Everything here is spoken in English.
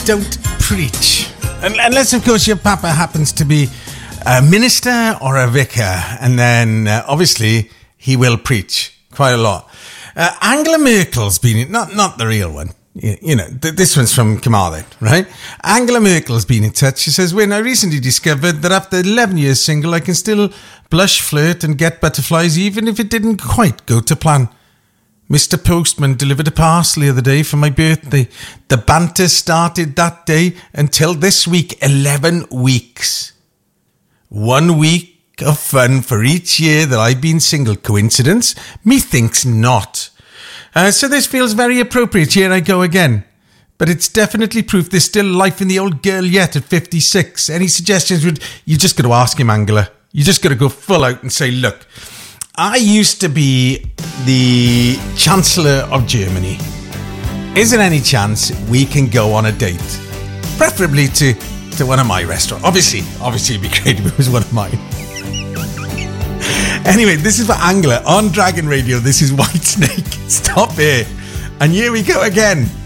don't preach. Unless, of course, your papa happens to be a minister or a vicar. And then, obviously, he will preach quite a lot. Angela Merkel's been... Not the real one. You know, this one's from Carmarthen, right? Angela Merkel's been in touch. She says, "When I recently discovered that after 11 years single, I can still blush, flirt and get butterflies even if it didn't quite go to plan. Mr. Postman delivered a parcel the other day for my birthday. The banter started that day until this week, 11 weeks. 1 week of fun for each year that I've been single. Coincidence? Methinks not. So this feels very appropriate. Here I go again. But it's definitely proof there's still life in the old girl yet at 56. Any suggestions you just got to ask him, Angela. You just got to go full out and say, look, I used to be the Chancellor of Germany. Is there any chance we can go on a date? Preferably to one of my restaurants. Obviously it'd be great if it was one of mine. Anyway, this is for Angela on Dragon Radio. This is Whitesnake. Stop here. And here we go again.